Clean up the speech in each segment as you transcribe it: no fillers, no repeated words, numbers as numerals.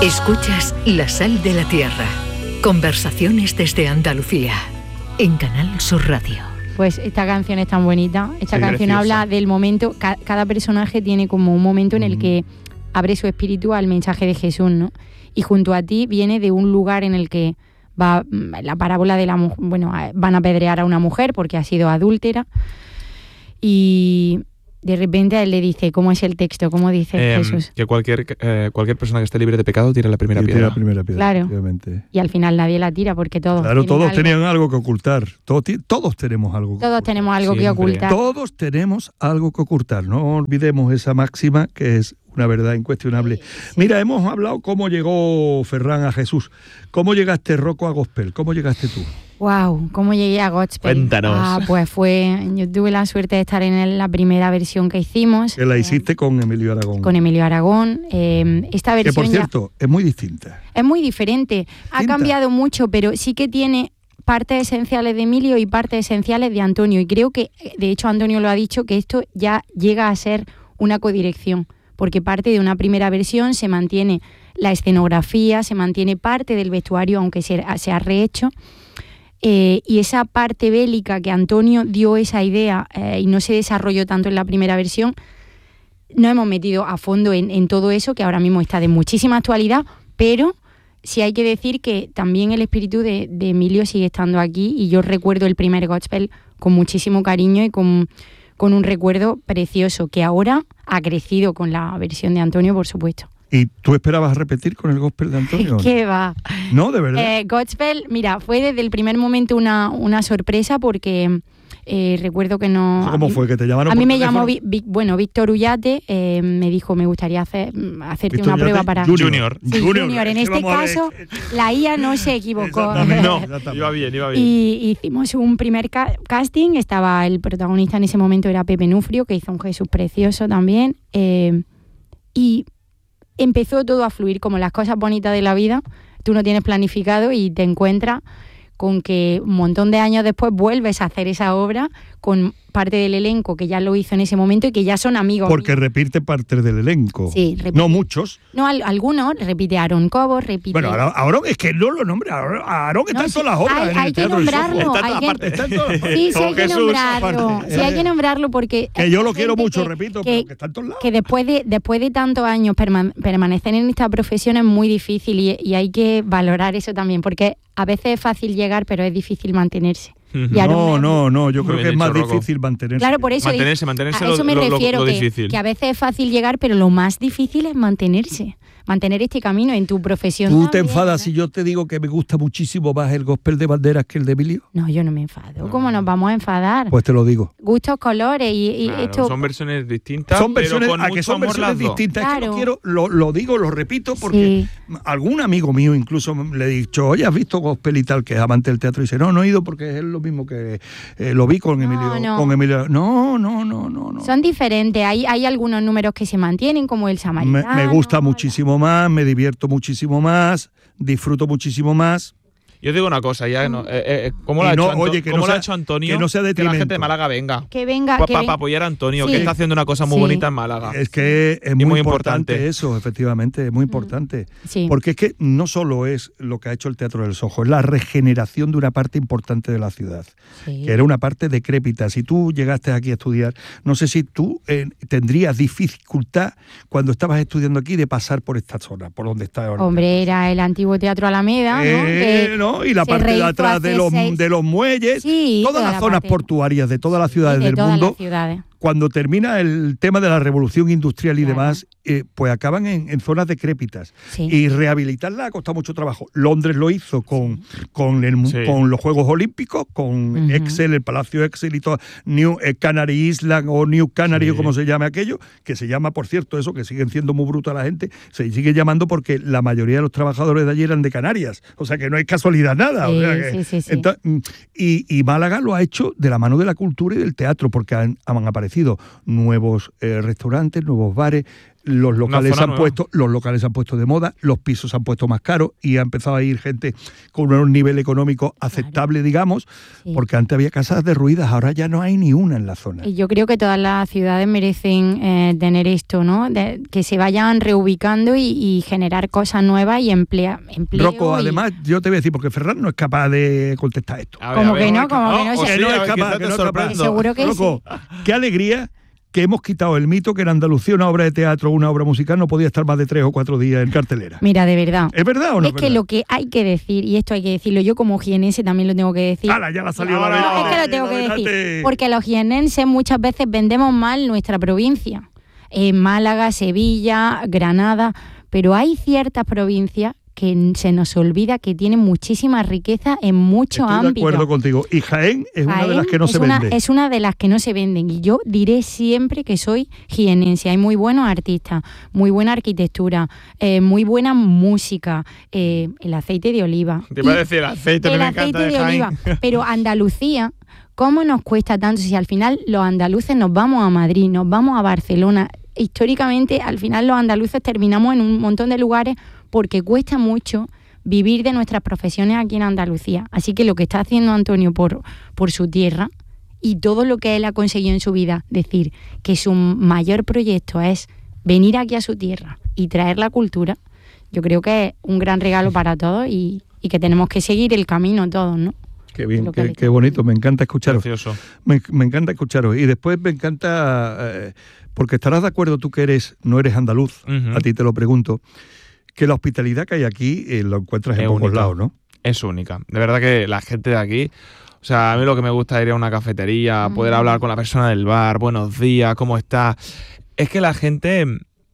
Escuchas La Sal de la Tierra. Conversaciones desde Andalucía. En Canal Sur Radio. Pues esta canción es tan bonita. Esta canción preciosa. habla del momento. Cada personaje tiene como un momento en el que abre su espíritu al mensaje de Jesús, ¿no? Y junto a ti viene de un lugar en el que va la parábola de la mujer. Bueno, van a apedrear a una mujer porque ha sido adúltera. Y de repente a él le dice, ¿cómo es el texto? ¿Cómo dice Jesús? Que cualquier persona que esté libre de pecado tire la primera piedra. La primera piedra, Claro. efectivamente. Y al final nadie la tira porque todos Claro, tienen todos algo. tenían algo que ocultar. Todos tenemos algo que Todos ocultar. tenemos algo que Siempre. ocultar. Todos tenemos algo que ocultar. No olvidemos esa máxima que es una verdad incuestionable. Mira, hemos hablado cómo llegó Ferran a Jesús. ¿Cómo llegaste, Rocco, a Gospel? ¿Cómo llegaste tú? Wow, ¿cómo llegué a Gospel? Cuéntanos. Pues yo tuve la suerte de estar en la primera versión que hicimos. Que la hiciste con Emilio Aragón. Con Emilio Aragón. Esta que, versión por cierto, es muy distinta. es muy diferente. Ha Distinta. cambiado mucho, pero sí que tiene partes esenciales de Emilio y partes esenciales de Antonio. Y creo que, de hecho, Antonio lo ha dicho, que esto ya llega a ser una codirección. Porque parte de una primera versión se mantiene la escenografía, se mantiene parte del vestuario, aunque se ha rehecho. Y esa parte bélica que Antonio dio esa idea y no se desarrolló tanto en la primera versión, nos hemos metido a fondo en todo eso, que ahora mismo está de muchísima actualidad, pero sí hay que decir que también el espíritu de Emilio sigue estando aquí, y yo recuerdo el primer Gospel con muchísimo cariño y con un recuerdo precioso, que ahora ha crecido con la versión de Antonio, por supuesto. ¿Y tú esperabas repetir con el Gospel de Antonio? ¿Qué va? No, de verdad. Gospel, mira, fue desde el primer momento una sorpresa, porque recuerdo que no... ¿Cómo fue? ¿Que te llamaron A mí por me llamó teléfono? Víctor Ullate, me dijo, me gustaría hacerte Víctor una Ullate, prueba para... Junior. Sí, Junior. En Es que este vamos a ver. caso, la IA no se equivocó. Exactamente. No, Exactamente. iba bien. Y hicimos un primer casting. Estaba el protagonista en ese momento, era Pepe Nufrio, que hizo un Jesús precioso también. Y empezó todo a fluir, como las cosas bonitas de la vida. Tú no tienes planificado y te encuentras con que un montón de años después vuelves a hacer esa obra con parte del elenco que ya lo hizo en ese momento y que ya son amigos Porque míos. repite parte del elenco. Sí, repite. No muchos. No, algunos, repite Aaron Cobos, repite... Bueno, Aarón es que no lo nombra. Aarón está No, en sí, todas las obras. en hay el que teatro del Soho. nombrarlo. Está en todas partes. Está en todas partes. Sí, Como hay que Jesús, nombrarlo. aparte. Sí, hay que nombrarlo porque... Que yo lo hay quiero gente mucho, repito, pero que está en todos lados. que después de tantos años permanecer en esta profesión es muy difícil, y hay que valorar eso también, porque a veces es fácil llegar, pero es difícil mantenerse. Y Aaron No, yo Muy creo bien que es más dicho, Rocco. difícil mantenerse. Claro, por eso Mantenerse a eso me refiero, lo que, difícil. que a veces es fácil llegar, pero lo más difícil es mantenerse. Mantener este camino en tu profesión. ¿Tú te también, enfadas ¿no? si yo te digo que me gusta muchísimo más el Gospel de Banderas que el de Emilio? No, yo no me enfado. ¿Cómo nos vamos a enfadar? Pues te lo digo. Gustos, colores y Claro, esto... son versiones distintas, Son versiones, pero con a que mucho son amor versiones las dos. distintas. Es que Claro. no quiero, lo digo, lo repito, porque Sí. algún amigo mío incluso le he dicho, oye, ¿has visto Gospel y tal? Que es amante del teatro. Y dice, no he ido porque es lo mismo que lo vi con No, Emilio. no. Con Emilio. No. Son diferentes. Hay algunos números que se mantienen, como el Samaritano. Me gusta muchísimo más, me divierto muchísimo más, disfruto muchísimo más. Yo digo una cosa, ya no, ¿cómo, lo Y ha, no, hecho, oye, que cómo no lo ha sea- hecho Antonio? que no sea la gente detrimento. de Málaga venga. Que venga. Para apoyar a Antonio, Sí. que está haciendo una cosa muy Sí. bonita en Málaga. Es que es Y muy muy importante importante. eso, efectivamente, es muy importante. Sí. Porque es que no solo es lo que ha hecho el Teatro del Soho, es la regeneración de una parte importante de la ciudad, Sí. que era una parte decrépita. Si tú llegaste aquí a estudiar, no sé si tú tendrías dificultad cuando estabas estudiando aquí de pasar por esta zona, por donde está ahora. Hombre, era el antiguo Teatro Alameda, ¿no? Que ¿no? Y la se parte de rehizo atrás hace de los muelles, Sí, todas toda las la zonas parte- portuarias de todas las ciudades de del todas mundo. las ciudades. Cuando termina el tema de la revolución industrial y Claro. demás, pues acaban en zonas decrépitas. Sí. Y rehabilitarla ha costado mucho trabajo. Londres lo hizo con los Juegos Olímpicos, con Ujú. Excel, el Palacio Excel y todo, New Canary Island o New Canary, Sí. o como se llame aquello, que se llama, por cierto, eso, que siguen siendo muy bruta la gente, se sigue llamando porque la mayoría de los trabajadores de allí eran de Canarias. O sea que no es casualidad nada. Sí, o sea que- sí. y Málaga lo ha hecho de la mano de la cultura y del teatro, porque han aparecido nuevos restaurantes, nuevos bares, los locales zona se han puesto de moda, los pisos se han puesto más caros y ha empezado a ir gente con un nivel económico aceptable, digamos, porque antes había casas derruidas, ahora ya no hay ni una en la zona. Y yo creo que todas las ciudades merecen tener esto, ¿no? Que se vayan reubicando y generar cosas nuevas y empleo. Rocco, además, yo te voy a decir, porque Ferran no es capaz de contestar esto. Como que no, Que no es capaz. Seguro que Rocco, sí. qué alegría que hemos quitado el mito que en Andalucía una obra de teatro o una obra musical no podía estar más de 3 o 4 días en cartelera. Mira, de verdad. ¿Es verdad o no? Es que lo que hay que decir, y esto hay que decirlo, yo como jienense también lo tengo que decir. ¡Hala, ya la salió la No, verdad! es que lo tengo que decir. Porque los jienenses muchas veces vendemos mal nuestra provincia. Málaga, Sevilla, Granada, pero hay ciertas provincias que se nos olvida que tienen muchísima riqueza en muchos ámbitos. Estoy de acuerdo contigo. Y Jaén es una de las que no se vende. Es una de las que no se venden. Y yo diré siempre que soy jienense. Hay muy buenos artistas, muy buena arquitectura, muy buena música, el aceite de oliva. Te iba a decir el aceite de oliva. Pero Andalucía, ¿cómo nos cuesta tanto si al final los andaluces nos vamos a Madrid, nos vamos a Barcelona? Históricamente, al final los andaluces terminamos en un montón de lugares porque cuesta mucho vivir de nuestras profesiones aquí en Andalucía. Así que lo que está haciendo Antonio por su tierra y todo lo que él ha conseguido en su vida, decir que su mayor proyecto es venir aquí a su tierra y traer la cultura, yo creo que es un gran regalo para todos y que tenemos que seguir el camino todos, ¿no? Qué bien, qué bonito, me encanta escucharos. Precioso. Me encanta escucharos. Y después me encanta, porque estarás de acuerdo tú que no eres andaluz, a ti te lo pregunto, que la hospitalidad que hay aquí lo encuentras en pocos lados, ¿no? Es única. De verdad que la gente de aquí, o sea, a mí lo que me gusta es ir a una cafetería, poder hablar con la persona del bar, buenos días, ¿cómo estás? Es que la gente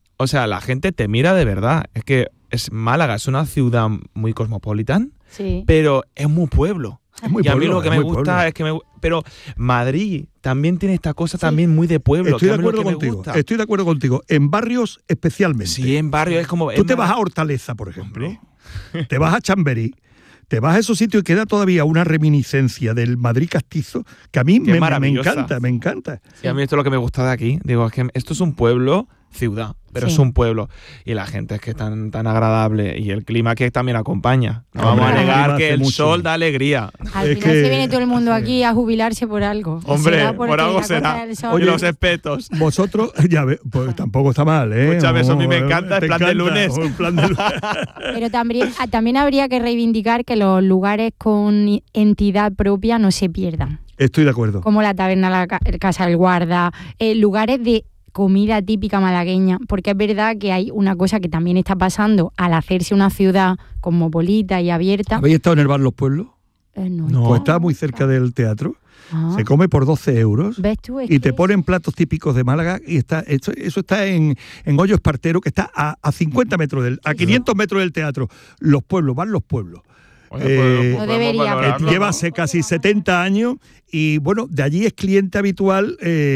te mira de verdad. Es que Málaga es una ciudad muy cosmopolitan, pero es muy pueblo. Y a mí lo que me gusta es que pero Madrid también tiene esta cosa también muy de pueblo. Estoy de acuerdo contigo. En barrios especialmente. Sí, en barrios es como... Tú te vas a Hortaleza, por ejemplo. Te vas a Chamberí. Te vas a esos sitios y queda todavía una reminiscencia del Madrid castizo que a mí me encanta. Y a mí esto es lo que me gusta de aquí. Digo, es que esto es un pueblo, ciudad, pero es un pueblo. Y la gente es que es tan agradable y el clima que también acompaña. No vamos a negar que el sol da alegría. Al final se viene todo el mundo aquí a jubilarse por algo. Hombre, por algo será. Oye, los espetos. Vosotros, ya ves, pues tampoco está mal, ¿eh? Escúchame, eso a mí me encanta, el plan de lunes. Pero también habría que reivindicar que los lugares con entidad propia no se pierdan. Estoy de acuerdo. Como la taberna, la Casa del Guarda, lugares de comida típica malagueña, porque es verdad que hay una cosa que también está pasando al hacerse una ciudad cosmopolita y abierta. ¿Habéis estado en el bar Los Pueblos? No. Pues está muy cerca del teatro. Se come por 12 euros. ¿Ves tú? Y te ponen platos típicos de Málaga y eso está en Hoyo Espartero, que está a 50 metros a 500 metros del teatro. Los Pueblos, van Los Pueblos. Oye, no debería. Lleva casi 70 años y bueno, de allí es cliente habitual,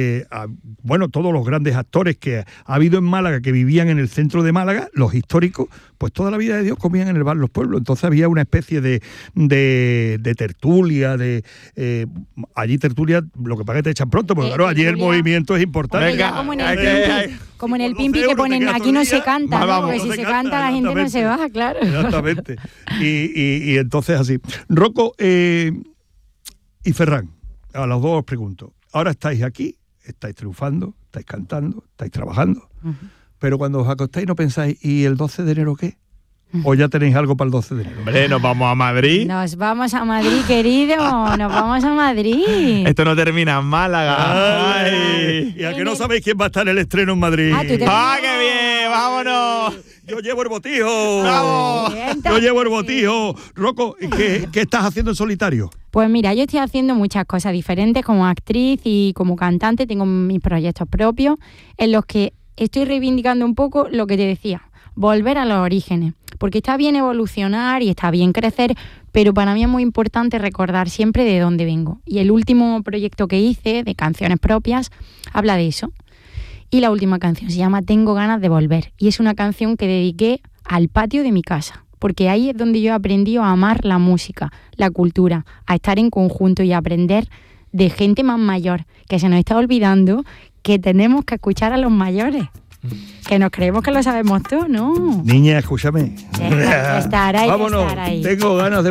todos los grandes actores que ha habido en Málaga, que vivían en el centro de Málaga, los históricos, pues toda la vida de Dios comían en el bar Los Pueblos. Entonces había una especie de tertulia, allí tertulia, lo que pasa es que te echan pronto, porque claro, allí el movimiento es importante. Venga, como en el Pimpi que ponen, aquí no se canta, ¿no? Porque si se canta la gente no se va, claro. Exactamente. Y entonces así. Rocco y Ferran, a los dos os pregunto, ahora estáis aquí, estáis triunfando, estáis cantando, estáis trabajando, pero cuando os acostáis no pensáis, ¿y el 12 de enero qué? ¿O ya tenéis algo para el 12 de enero? Hombre, ¿nos vamos a Madrid? Nos vamos a Madrid, querido, nos vamos a Madrid. Esto no termina en Málaga. Ay. ¿Y a que no sabéis quién va a estar en el estreno en Madrid? ¡Qué bien! ¡Vámonos! Yo llevo el botijo. ¡Bravo! Yo llevo el botijo. Rocco, ¿qué estás haciendo en solitario? Pues mira, yo estoy haciendo muchas cosas diferentes como actriz y como cantante. Tengo mis proyectos propios en los que estoy reivindicando un poco lo que te decía, volver a los orígenes. Porque está bien evolucionar y está bien crecer, pero para mí es muy importante recordar siempre de dónde vengo. Y el último proyecto que hice, de canciones propias, habla de eso. Y la última canción se llama Tengo ganas de volver. Y es una canción que dediqué al patio de mi casa. Porque ahí es donde yo he aprendido a amar la música, la cultura, a estar en conjunto y a aprender de gente más mayor, que se nos está olvidando que tenemos que escuchar a los mayores. Que nos creemos que lo sabemos todo, ¿no? Niña, escúchame. Estar ahí, Vámonos, estar ahí. tengo ganas de